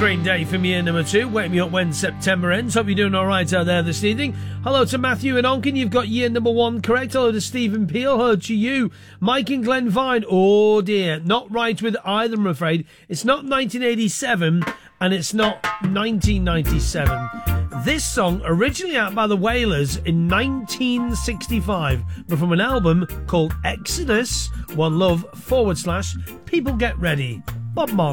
great day for me in number 2. Wake me up when September ends. Hope you're doing all right out there this evening. Hello to Matthew and Onken. You've got year number 1 correct. Hello to Stephen Peel. Hello to you. Mike and Glenn Vine. Oh, dear. Not right with either, I'm afraid. It's not 1987 and it's not 1997. This song, originally out by the Wailers in 1965, but from an album called Exodus, One Love / People Get Ready. Bob Marley.